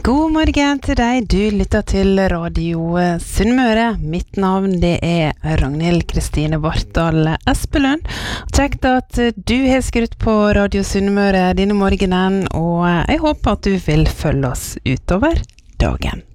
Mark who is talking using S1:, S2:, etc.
S1: God morgen til deg, du lytter til Radio Sunnmøre. Mitt navn det er Ragnhild Kristine Bartal Espelund. Kjekt at du har skrutt på Radio Sunnmøre denne morgenen, og jeg håper at du vil følge oss utover dagen.